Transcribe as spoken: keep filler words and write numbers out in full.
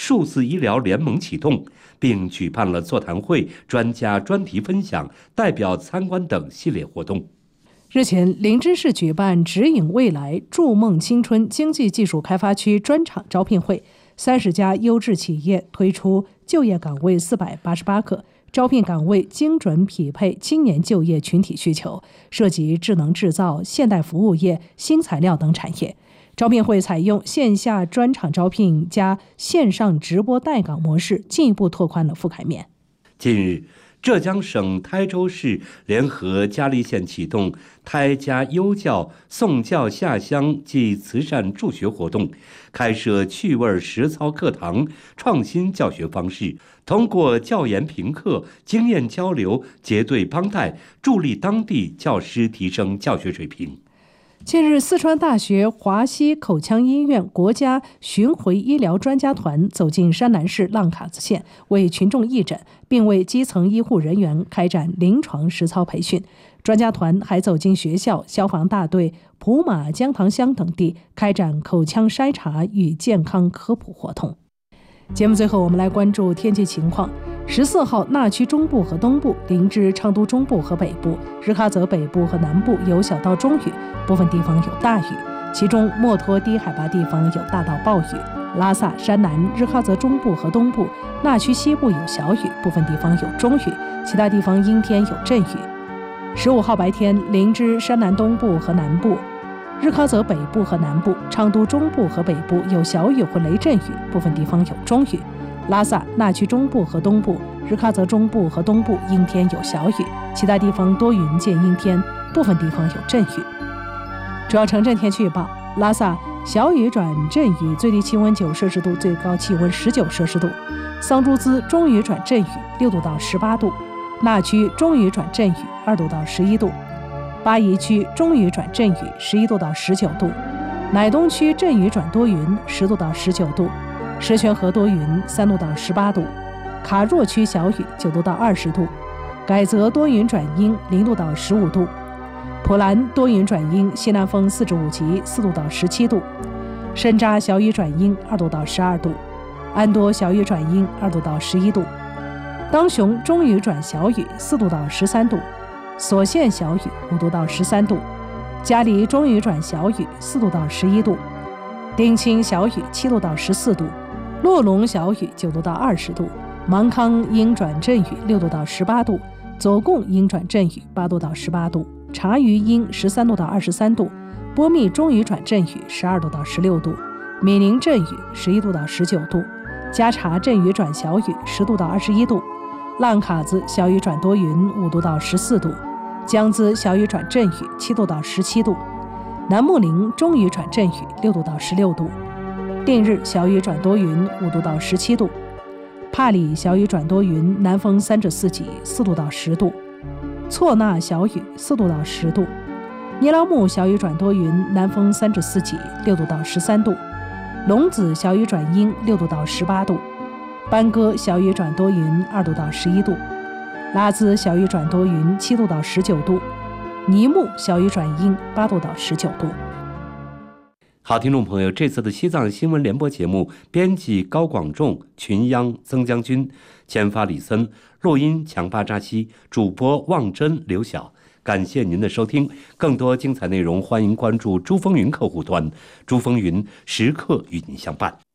数字医疗联盟启动，并举办了座谈会、专家专题分享、代表参观等系列活动。 日前，林芝市举办指引未来筑梦青春经济技术开发区专场招聘会，三十家优质企业推出就业岗位四百八十八个，招聘岗位精准匹配青年就业群体需求，涉及智能制造、现代服务业、新材料等产业。招聘会采用线下专场招聘加线上直播带岗模式，进一步拓宽了覆盖面。 近日，浙江省台州市联合嘉义县启动台家优教送教下乡暨慈善助学活动，开设趣味实操课堂，创新教学方式，通过教研评课、经验交流、结对帮带，助力当地教师提升教学水平。 近日，四川大学华西口腔医院国家巡回医疗专家团走进山南市浪卡子县，为群众义诊，并为基层医护人员开展临床实操培训。专家团还走进学校、消防大队、普马、江塘乡等地，开展口腔筛查与健康科普活动。节目最后，我们来关注天气情况。十四号，那曲中部和东部、林芝、昌都中部和北部、日喀则北部和南部有小到中雨，部分地方有大雨，其中墨脱低海拔地方有大到暴雨。拉萨、山南、日喀则中部和东部、那曲西部有小雨，部分地方有中雨，其他地方阴天有阵雨。十五号白天，林芝、山南东部和南部、日喀则北部和南部、昌都中部和北部有小雨或雷阵雨，部分地方有中雨。拉萨、那曲中部和东部、日喀则中部和东部阴天有小雨，其他地方多云见阴天，部分地方有阵雨。主要城镇天气预报：拉萨小雨转阵雨，最低气温九摄氏度，最高气温十九摄氏度；桑珠孜中雨转阵雨，六度到十八度；那曲中雨转阵雨，二度到十一度；巴宜区中雨转阵雨，十一度到十九度；乃东区阵雨转多云，十度到十九度；石泉河多云，三度到十八度；卡若区小雨，九度到二十度；改则多云转阴，零度到十五度；普兰多云转阴，西南风四至五级，四度到十七度；深扎小雨转阴，二度到十二度；安多小雨转阴，二度到十一度；当雄中雨转小雨，四度到十三度；所县小雨，五度到十三度；嘉黎中雨转小雨，四度到十一度；丁青小雨，七度到十四度；洛龙小雨，九度到二十度；芒康阴转阵雨，六度到十八度；左贡阴转阵雨，八度到十八度；察隅阴十三度到二十三度；波密中雨转阵雨，十二度到十六度；闽宁阵雨，十一度到十九度；加察阵雨转小雨，十度到二十一度；浪卡子小雨转多云，五度到十四度；江孜小雨转阵雨，七度到十七度；南木林中雨转阵雨，六度到十六度；定日小雨转多云，五度到十七度；帕里小雨转多云，南风三至四级，四度到十度；错那小雨，四度到十度；尼劳木小雨转多云，南风三至四级，六度到十三度；龙子小雨转阴，六度到十八度；班戈小雨转多云，二度到十一度；拉孜小雨转多云，七度到十九度；尼木小雨转阴，八度到十九度。 好，听众朋友，这次的西藏新闻联播节目，编辑高广仲，群央曾将军，签发李森，录音强巴扎西，主播望真、刘晓。感谢您的收听，更多精彩内容，欢迎关注珠峰云客户端，珠峰云时刻与您相伴。